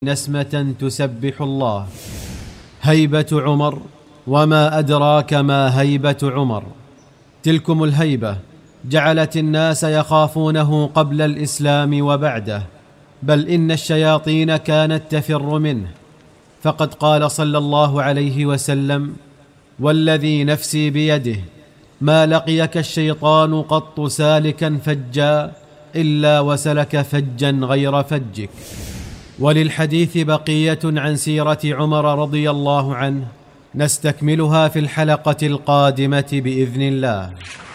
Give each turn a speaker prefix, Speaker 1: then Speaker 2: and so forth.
Speaker 1: نسمة تسبح الله. هيبة عمر، وما أدراك ما هيبة عمر. تلكم الهيبة جعلت الناس يخافونه قبل الإسلام وبعده، بل إن الشياطين كانت تفر منه، فقد قال صلى الله عليه وسلم: والذي نفسي بيده ما لقيك الشيطان قط سالكا فجا إلا وسلك فجا غير فجك. وللحديث بقية عن سيرة عمر رضي الله عنه نستكملها في الحلقة القادمة بإذن الله.